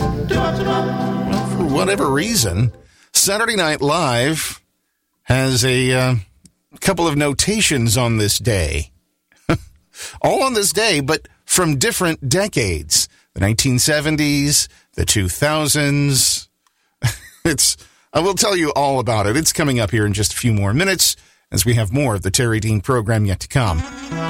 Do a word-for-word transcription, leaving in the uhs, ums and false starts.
Well, for whatever reason, Saturday Night Live has a uh, couple of notations on this day. All on this day, but from different decades. The nineteen seventies, the two thousands. It's, I will tell you all about it. It's coming up here in just a few more minutes as we have more of the Terry Dean program yet to come.